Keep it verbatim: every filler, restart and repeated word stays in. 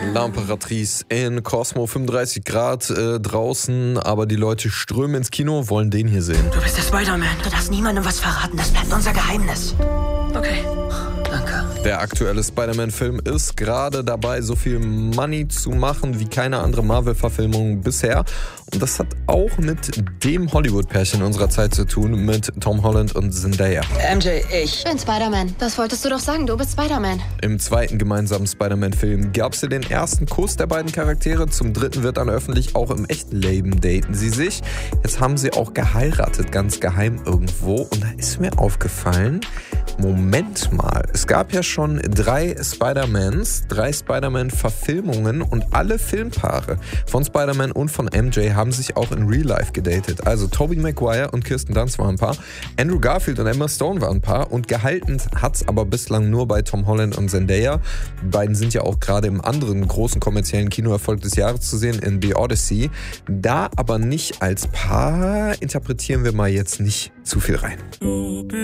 L'Imperatrice in Cosmo, fünfunddreißig Grad äh, draußen, aber die Leute strömen ins Kino, wollen den hier sehen. Du bist der Spider-Man. Du darfst niemandem was verraten, das bleibt unser Geheimnis. Okay, danke. Der aktuelle Spider-Man-Film ist gerade dabei, so viel Money zu machen wie keine andere Marvel-Verfilmung bisher. Und das hat auch mit dem Hollywood-Pärchen unserer Zeit zu tun, mit Tom Holland und Zendaya. M J, ich... Ich bin Spider-Man. Das wolltest du doch sagen, du bist Spider-Man. Im zweiten gemeinsamen Spider-Man-Film gab es ja den ersten Kuss der beiden Charaktere. Zum dritten wird dann öffentlich, auch im echten Leben daten sie sich. Jetzt haben sie auch geheiratet, ganz geheim irgendwo. Und da ist mir aufgefallen, Moment mal, es gab ja schon drei Spider-Mans, drei Spider-Man-Verfilmungen und alle Filmpaare von Spider-Man und von M J haben sich auch in Real Life gedatet. Also Tobey Maguire und Kirsten Dunst waren ein Paar, Andrew Garfield und Emma Stone waren ein Paar und gehalten hat's aber bislang nur bei Tom Holland und Zendaya. Die beiden sind ja auch gerade im anderen großen kommerziellen Kinoerfolg des Jahres zu sehen, in The Odyssey. Da aber nicht als Paar, interpretieren wir mal jetzt nicht zu viel rein.